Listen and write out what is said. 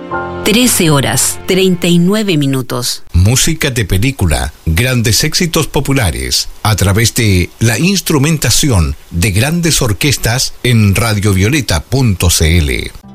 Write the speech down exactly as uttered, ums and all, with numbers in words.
trece horas, treinta y nueve minutos. Música de película, grandes éxitos populares, a través de la instrumentación de grandes orquestas en radiovioleta punto c l.